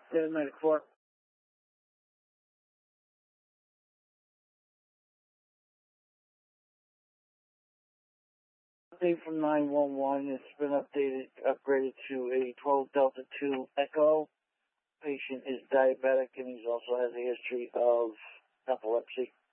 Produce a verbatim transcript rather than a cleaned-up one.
David Medic four. Update from nine one one. It's been updated, upgraded to a twelve Delta two Echo. Patient is diabetic and he also has a history of epilepsy.